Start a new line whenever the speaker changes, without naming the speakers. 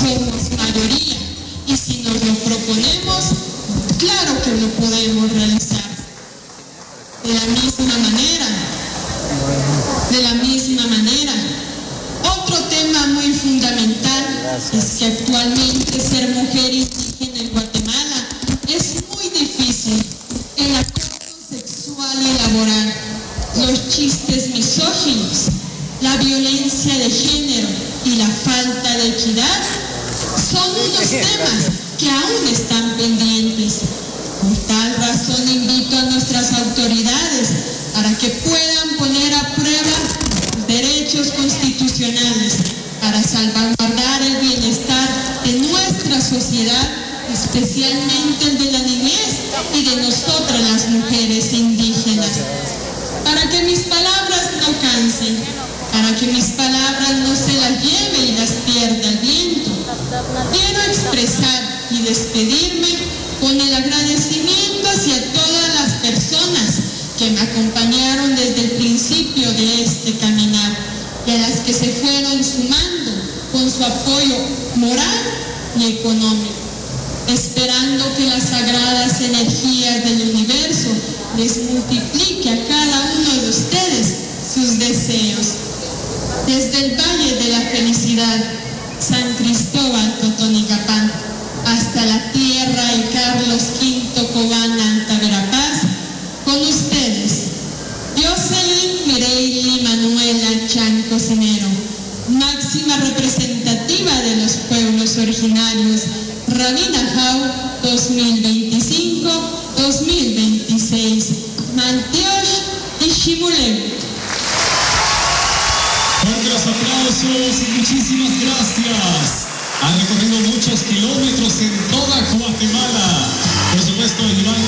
somos mayoría y si nos lo proponemos, claro que lo podemos realizar. De la misma manera, otro tema muy fundamental es que actualmente ser mujer indígena en Guatemala es muy difícil. El acoso sexual y laboral, los chistes misóginos, la violencia de género y la falta de equidad son unos temas que aún están pendientes. Por tal razón invito a nuestras autoridades para que puedan poner a prueba los derechos constitucionales para salvaguardar el bienestar de nuestra sociedad, especialmente el de la niñez y de nosotras las mujeres indígenas. Para que mis palabras no cansen, para que mis palabras no se las lleve y las pierda el viento, quiero expresar y despedirme con el agradecimiento hacia todas las personas que me acompañaron desde el principio de este caminar y a las que se fueron sumando con su apoyo moral y económico, esperando que las sagradas energías del universo les multiplique a cada uno de ustedes sus deseos. Desde el Valle de la Felicidad, San Cristóbal, Totonicapán, hasta la tierra de Carlos V, Cobana, Alta Verapaz, con ustedes, Jocelyn Mireille Manuela Chan Cocinero, máxima representativa de los pueblos originarios, Raminajau 2025-2026, Mantiosh y Shimulem.
Fuerte los aplausos y muchísimas gracias. Han recorrido muchos kilómetros en toda Guatemala. Por supuesto, llevando